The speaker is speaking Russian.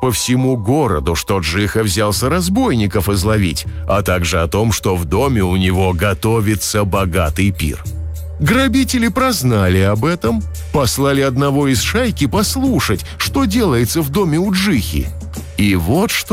по всему городу, что Джиха взялся разбойников изловить, а также о том, что в доме у него готовится богатый пир. Грабители прознали об этом, послали одного из шайки послушать, что делается в доме у Джихи. И вот что